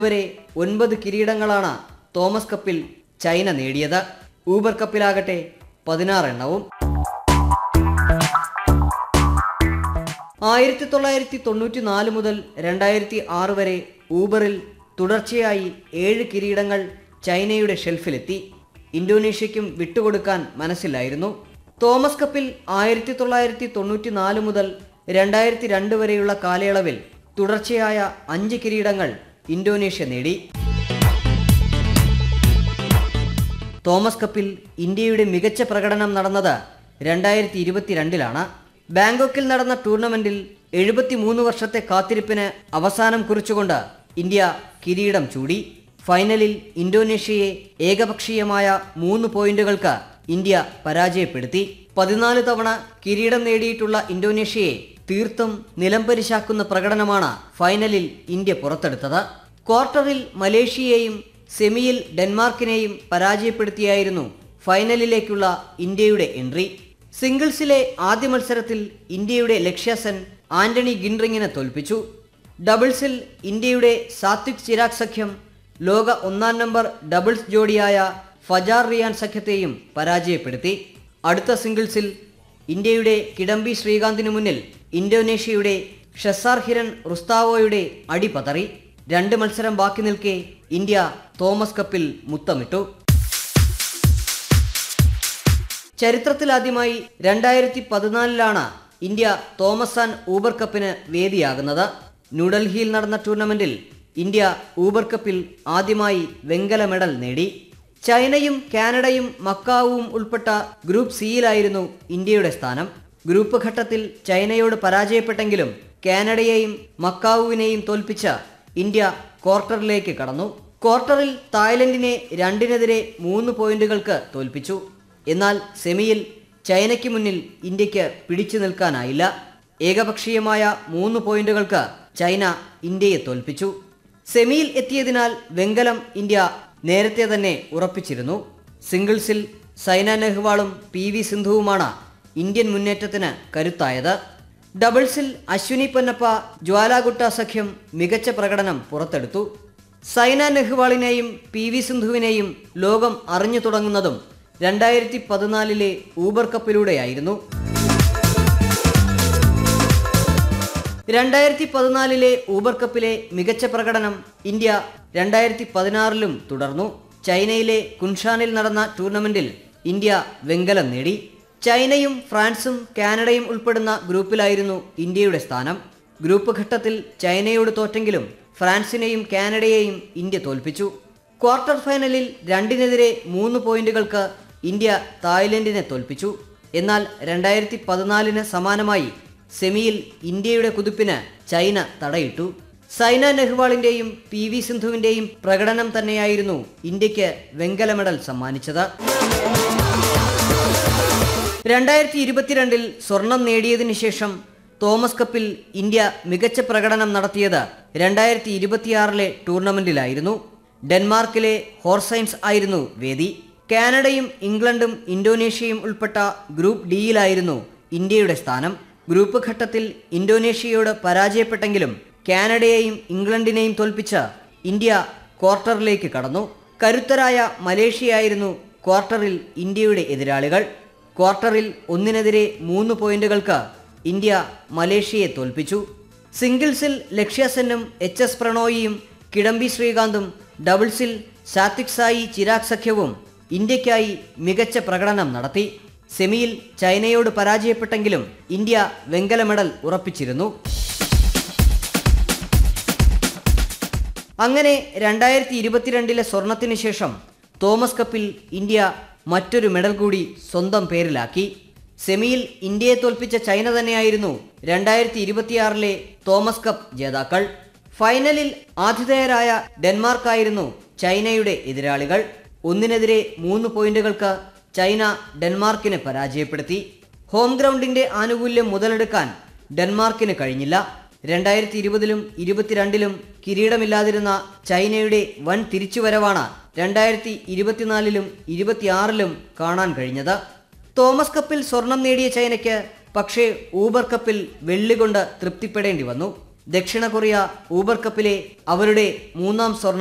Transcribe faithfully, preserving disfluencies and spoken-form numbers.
വരെ ഒൻപത് കിരീടങ്ങളാണ് തോമസ് കപ്പിൽ ചൈന നേടിയത്. ഊബർ കപ്പിലാകട്ടെ പതിനാറ് എണ്ണവും. ആയിരത്തി തൊള്ളായിരത്തി തൊണ്ണൂറ്റി നാല് മുതൽ രണ്ടായിരത്തി ആറ് വരെ ഊബറിൽ തുടർച്ചയായി ഏഴ് കിരീടങ്ങൾ ചൈനയുടെ ഷെൽഫിലെത്തി. ഇന്തോനേഷ്യയ്ക്കും വിട്ടുകൊടുക്കാൻ മനസ്സിലായിരുന്നു. തോമസ് കപ്പിൽ ആയിരത്തി തൊള്ളായിരത്തി തൊണ്ണൂറ്റി നാല് മുതൽ രണ്ടായിരത്തി രണ്ട് വരെയുള്ള കാലയളവിൽ തുടർച്ചയായ അഞ്ച് കിരീടങ്ങൾ ഇന്തോനേഷ്യ നേടി. തോമസ് കപ്പിൽ ഇന്ത്യയുടെ മികച്ച പ്രകടനം നടന്നത് രണ്ടായിരത്തി ഇരുപത്തിരണ്ടിലാണ്. ബാങ്കോക്കിൽ നടന്ന ടൂർണമെന്റിൽ എഴുപത്തി മൂന്ന് വർഷത്തെ കാത്തിരിപ്പിന് അവസാനം കുറിച്ചുകൊണ്ട് ഇന്ത്യ കിരീടം ചൂടി. ഫൈനലിൽ ഇന്തോനേഷ്യയെ ഏകപക്ഷീയമായ മൂന്ന് പോയിന്റുകൾക്ക് ഇന്ത്യ പരാജയപ്പെടുത്തി. പതിനാല് തവണ കിരീടം നേടിയിട്ടുള്ള ഇന്തോനേഷ്യയെ തീർത്തും നിലംപരിശാക്കുന്ന പ്രകടനമാണ് ഫൈനലിൽ ഇന്ത്യ പുറത്തെടുത്തത്. ക്വാർട്ടറിൽ മലേഷ്യയെയും സെമിയിൽ ഡെൻമാർക്കിനെയും പരാജയപ്പെടുത്തിയായിരുന്നു ഫൈനലിലേക്കുള്ള ഇന്ത്യയുടെ എൻട്രി. സിംഗിൾസിലെ ആദ്യ മത്സരത്തിൽ ഇന്ത്യയുടെ ലക്ഷ്യ സെൻ ആന്റണി ഗിൻറിങ്ങിനെ തോൽപ്പിച്ചു. ഡബിൾസിൽ ഇന്ത്യയുടെ സാത്വിക് ചിരാഗ് സഖ്യം ലോക ഒന്നാം നമ്പർ ഡബിൾസ് ജോഡിയായ ഫജാർ റിയാൻ സഖ്യത്തെയും പരാജയപ്പെടുത്തി. അടുത്ത സിംഗിൾസിൽ ഇന്ത്യയുടെ കിഡംബി ശ്രീകാന്തിനു മുന്നിൽ ഇന്തോനേഷ്യയുടെ ഷസാർ ഹിരൺ റുസ്താവോയുടെ അടി പതറി. രണ്ട് മത്സരം ബാക്കി നിൽക്കെ ഇന്ത്യ തോമസ് കപ്പിൽ മുത്തമിട്ടു. ചരിത്രത്തിലാദ്യമായി രണ്ടായിരത്തി പതിനാലിലാണ് ഇന്ത്യ തോമസ് ആൻഡ് ഊബർ കപ്പിന് വേദിയാകുന്നത്. ന്യൂഡൽഹിയിൽ നടന്ന ടൂർണമെന്റിൽ ഇന്ത്യ ഊബർ കപ്പിൽ ആദ്യമായി വെങ്കല മെഡൽ നേടി. ചൈനയും കാനഡയും മക്കാവുവും ഉൾപ്പെട്ട ഗ്രൂപ്പ് സിയിലായിരുന്നു ഇന്ത്യയുടെ സ്ഥാനം. ഗ്രൂപ്പ് ഘട്ടത്തിൽ ചൈനയോട് പരാജയപ്പെട്ടെങ്കിലും കാനഡയെയും മക്കാവുവിനെയും തോൽപ്പിച്ച ഇന്ത്യ ക്വാർട്ടറിലേക്ക് കടന്നു. ക്വാർട്ടറിൽ തായ്ലൻഡിനെ രണ്ടിനെതിരെ മൂന്ന് പോയിന്റുകൾക്ക് തോൽപ്പിച്ചു. എന്നാൽ സെമിയിൽ ചൈനയ്ക്ക് മുന്നിൽ ഇന്ത്യക്ക് പിടിച്ചു നിൽക്കാനായില്ല. ഏകപക്ഷീയമായ മൂന്ന് പോയിന്റുകൾക്ക് ചൈന ഇന്ത്യയെ തോൽപ്പിച്ചു. സെമിയിൽ എത്തിയതിനാൽ വെങ്കലം ഇന്ത്യ നേരത്തെ തന്നെ ഉറപ്പിച്ചിരുന്നു. സിംഗിൾസിൽ സൈന നെഹ്വാളും പി വി സിന്ധുവുമാണ് ഇന്ത്യൻ മുന്നേറ്റത്തിന് കരുത്തായത്. ഡബിൾസിൽ അശ്വിനി പൊന്നപ്പ ജ്വാലാഗുട്ട സഖ്യം മികച്ച പ്രകടനം പുറത്തെടുത്തു. സൈന നെഹ്വാളിനെയും പി വി സിന്ധുവിനെയും ലോകം അറിഞ്ഞു തുടങ്ങുന്നതും രണ്ടായിരത്തി പതിനാലിലെ ഊബർ കപ്പിലൂടെയായിരുന്നു. രണ്ടായിരത്തി പതിനാലിലെ ഊബർ കപ്പിലെ മികച്ച പ്രകടനം ഇന്ത്യ രണ്ടായിരത്തി പതിനാറിലും തുടർന്നു. ചൈനയിലെ കുൻഷാനിൽ നടന്ന ടൂർണമെന്റിൽ ഇന്ത്യ വെങ്കലം നേടി. ചൈനയും ഫ്രാൻസും കാനഡയും ഉൾപ്പെടുന്ന ഗ്രൂപ്പിലായിരുന്നു ഇന്ത്യയുടെ സ്ഥാനം. ഗ്രൂപ്പ് ഘട്ടത്തിൽ ചൈനയോട് തോറ്റെങ്കിലും ഫ്രാൻസിനെയും കാനഡയെയും ഇന്ത്യ തോൽപ്പിച്ചു. ക്വാർട്ടർ ഫൈനലിൽ രണ്ടിനെതിരെ മൂന്ന് പോയിന്റുകൾക്ക് ഇന്ത്യ തായ്ലൻഡിനെ തോൽപ്പിച്ചു. എന്നാൽ രണ്ടായിരത്തി പതിനാലിന് സമാനമായി സെമിയിൽ ഇന്ത്യയുടെ കുതിപ്പിന് ചൈന തടയിട്ടു. സൈന നെഹ്വാളിന്റെയും പി വി സിന്ധുവിന്റെയും പ്രകടനം തന്നെയായിരുന്നു ഇന്ത്യക്ക് വെങ്കല മെഡൽ സമ്മാനിച്ചത്. രണ്ടായിരത്തി ഇരുപത്തിരണ്ടിൽ സ്വർണം നേടിയതിനു ശേഷം തോമസ് കപ്പിൽ ഇന്ത്യ മികച്ച പ്രകടനം നടത്തിയത് രണ്ടായിരത്തി ഇരുപത്തിയാറിലെ ടൂർണമെന്റിലായിരുന്നു. ഡെൻമാർക്കിലെ ഹോർസൈൻസ് ആയിരുന്നു വേദി. കാനഡയും ഇംഗ്ലണ്ടും ഇന്തോനേഷ്യയും ഉൾപ്പെട്ട ഗ്രൂപ്പ് ഡിയിലായിരുന്നു ഇന്ത്യയുടെ സ്ഥാനം. ഗ്രൂപ്പ് ഘട്ടത്തിൽ ഇന്തോനേഷ്യയോട് പരാജയപ്പെട്ടെങ്കിലും കാനഡയെയും ഇംഗ്ലണ്ടിനെയും തോൽപ്പിച്ച ഇന്ത്യ ക്വാർട്ടറിലേക്ക് കടന്നു. കരുത്തരായ മലേഷ്യയായിരുന്നു ക്വാർട്ടറിൽ ഇന്ത്യയുടെ എതിരാളികൾ. ക്വാർട്ടറിൽ ഒന്നിനെതിരെ മൂന്ന് പോയിന്റുകൾക്ക് ഇന്ത്യ മലേഷ്യയെ തോൽപ്പിച്ചു. സിംഗിൾസിൽ ലക്ഷ്യ സെന്നും എച്ച് എസ് പ്രണോയിയും കിഡംബി ശ്രീകാന്തും, ഡബിൾസിൽ സാത്വിക് സായി ചിരാഗ് സഖ്യവും ഇന്ത്യക്കായി മികച്ച പ്രകടനം നടത്തി. സെമിയിൽ ചൈനയോട് പരാജയപ്പെട്ടെങ്കിലും ഇന്ത്യ വെങ്കല മെഡൽ ഉറപ്പിച്ചിരുന്നു. അങ്ങനെ രണ്ടായിരത്തി ഇരുപത്തിരണ്ടിലെ സ്വർണത്തിന് ശേഷം തോമസ് കപ്പിൽ ഇന്ത്യ മറ്റൊരു മെഡൽ കൂടി സ്വന്തം പേരിലാക്കി. സെമിയിൽ ഇന്ത്യയെ തോൽപ്പിച്ച ചൈന തന്നെയായിരുന്നു രണ്ടായിരത്തി ഇരുപത്തിയാറിലെ തോമസ് കപ്പ് ജേതാക്കൾ. ഫൈനലിൽ ആതിഥേയരായ ഡെൻമാർക്കായിരുന്നു ചൈനയുടെ എതിരാളികൾ. ഒന്നിനെതിരെ മൂന്ന് പോയിന്റുകൾക്ക് ചൈന ഡെൻമാർക്കിനെ പരാജയപ്പെടുത്തി. ഹോം ഗ്രൗണ്ടിന്റെ ആനുകൂല്യം മുതലെടുക്കാൻ ഡെൻമാർക്കിന് കഴിഞ്ഞില്ല. രണ്ടായിരത്തി ഇരുപതിലും ഇരുപത്തിരണ്ടിലും കിരീടമില്ലാതിരുന്ന ചൈനയുടെ വൻ തിരിച്ചുവരവാണ് രണ്ടായിരത്തി ഇരുപത്തിനാലിലും ഇരുപത്തിയാറിലും കാണാൻ കഴിഞ്ഞത്. തോമസ് കപ്പിൽ സ്വർണം നേടിയ ചൈനയ്ക്ക് പക്ഷേ ഊബർ കപ്പിൽ വെള്ളി കൊണ്ട് തൃപ്തിപ്പെടേണ്ടി വന്നു. ദക്ഷിണ കൊറിയ ഊബർ കപ്പിലെ അവരുടെ മൂന്നാം സ്വർണം